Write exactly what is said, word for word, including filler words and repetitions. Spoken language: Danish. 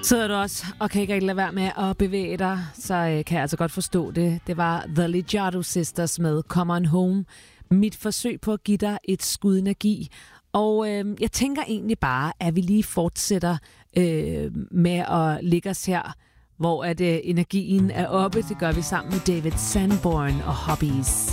Sidder du også og kan ikke rigtig lade være med at bevæge dig, så øh, kan jeg altså godt forstå det. Det var The Ligiardo Sisters med Come On Home. Mit forsøg på at give dig et skud energi. Og øh, jeg tænker egentlig bare, at vi lige fortsætter øh, med at ligge os her, hvor at, øh, energien er oppe. Det gør vi sammen med David Sanborn og Hobbies.